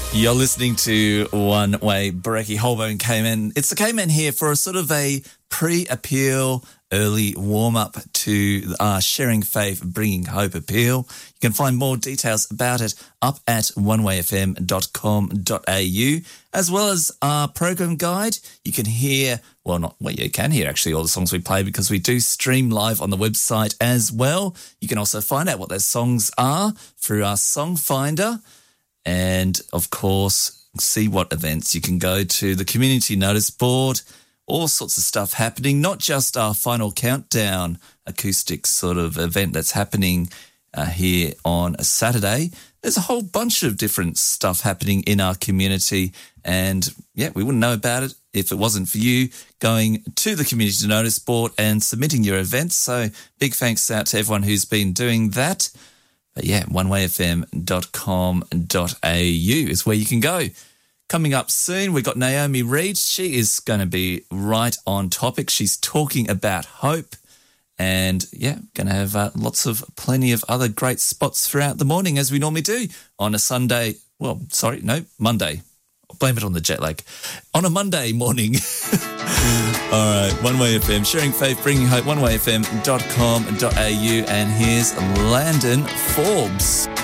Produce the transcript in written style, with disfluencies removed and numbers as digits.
You're listening to One Way. Becky Holborn came in. It's the K-Man here for a sort of a pre-appeal, early warm-up to our Sharing Faith, Bringing Hope appeal. You can find more details about it up at onewayfm.com.au, as well as our program guide. You can hear, you can hear actually all the songs we play because we do stream live on the website as well. You can also find out what those songs are through our song finder. And, of course, see what events you can go to, the community notice board, all sorts of stuff happening, not just our final countdown acoustic sort of event that's happening here on a Saturday. There's a whole bunch of different stuff happening in our community. And, we wouldn't know about it if it wasn't for you going to the community notice board and submitting your events. So big thanks out to everyone who's been doing that. But onewayfm.com.au is where you can go. Coming up soon, we've got Naomi Reid. She is going to be right on topic. She's talking about hope and, going to have plenty of other great spots throughout the morning as we normally do on a Sunday. Monday. Blame it on the jet lag. On a Monday morning. All right, One Way FM, Sharing Faith, Bringing Hope, onewayfm.com.au, and here's Landon Forbes.